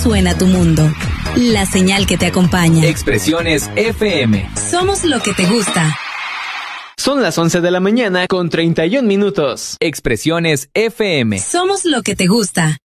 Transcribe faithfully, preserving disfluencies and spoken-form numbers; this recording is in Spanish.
suena tu mundo. La señal que te acompaña. Expresiones F M. Somos lo que te gusta. Son las once de la mañana con treinta y un minutos. Expresiones F M. Somos lo que te gusta.